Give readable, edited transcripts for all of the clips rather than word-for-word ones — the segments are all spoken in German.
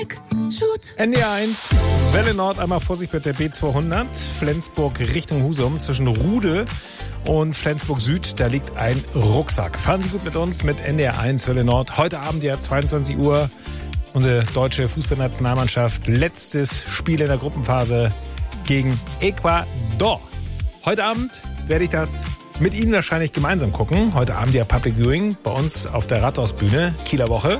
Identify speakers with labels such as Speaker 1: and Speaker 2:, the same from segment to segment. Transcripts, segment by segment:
Speaker 1: NDR 1, Welle Nord, einmal Vorsicht mit der B200, Flensburg Richtung Husum, zwischen Rude und Flensburg Süd, da liegt ein Rucksack. Fahren Sie gut mit uns mit NDR 1, Welle Nord. Heute Abend ja 22 Uhr, unsere deutsche Fußballnationalmannschaft, letztes Spiel in der Gruppenphase gegen Ecuador. Heute Abend werde ich das mit Ihnen wahrscheinlich gemeinsam gucken. Heute Abend ja Public Viewing bei uns auf der Rathausbühne, Kieler Woche,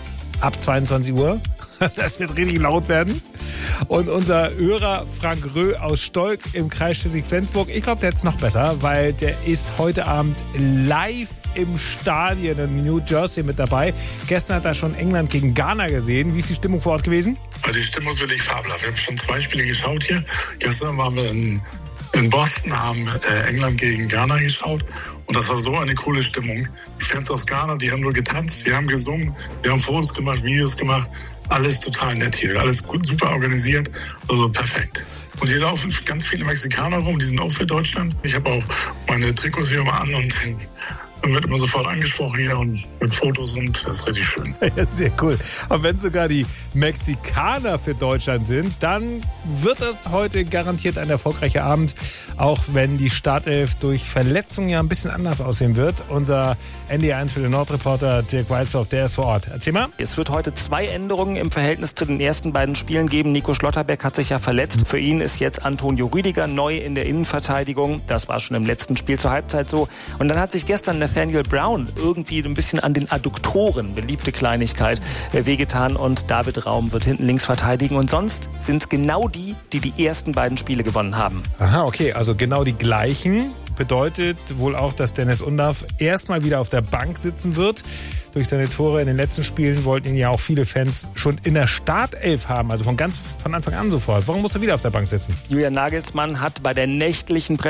Speaker 1: ab 22 Uhr. Das wird richtig laut werden. Und unser Hörer Frank Röh aus Stolk im Kreis Schleswig-Flensburg, ich glaube, der ist noch besser, weil der ist heute Abend live im Stadion in New Jersey mit dabei. Gestern hat er schon England gegen Ghana gesehen. Wie ist die Stimmung vor Ort gewesen?
Speaker 2: Die Stimmung ist wirklich fabelhaft. Wir haben schon 2 Spiele geschaut hier. Gestern waren wir in Boston, haben England gegen Ghana geschaut. Und das war so eine coole Stimmung. Die Fans aus Ghana, die haben nur getanzt, die haben gesungen, die haben Fotos gemacht, Videos gemacht. Alles total nett hier, alles gut, super organisiert, also perfekt. Und hier laufen ganz viele Mexikaner rum, die sind auch für Deutschland. Ich habe auch meine Trikots hier mal an und dann wird immer sofort angesprochen hier und mit Fotos und das ist richtig schön.
Speaker 1: Ja, sehr cool. Aber wenn sogar die Mexikaner für Deutschland sind, dann wird das heute garantiert ein erfolgreicher Abend, auch wenn die Startelf durch Verletzungen ja ein bisschen anders aussehen wird. Unser NDR 1 für den Nordreporter Dirk Weißhoff, der ist vor Ort. Erzähl mal.
Speaker 3: Es wird heute 2 Änderungen im Verhältnis zu den ersten beiden Spielen geben. Nico Schlotterbeck hat sich ja verletzt. Für ihn ist jetzt Antonio Rüdiger neu in der Innenverteidigung. Das war schon im letzten Spiel zur Halbzeit so. Und dann hat sich gestern Nathaniel Brown irgendwie ein bisschen an den Adduktoren, beliebte Kleinigkeit, wehgetan und David Raum wird hinten links verteidigen. Und sonst sind es genau die ersten beiden Spiele gewonnen haben.
Speaker 1: Aha, okay, also genau die gleichen. Bedeutet wohl auch, dass Dennis Undaff erstmal wieder auf der Bank sitzen wird. Durch seine Tore in den letzten Spielen wollten ihn ja auch viele Fans schon in der Startelf haben, also von Anfang an sofort. Warum muss er wieder auf der Bank sitzen?
Speaker 3: Julian Nagelsmann hat bei der nächtlichen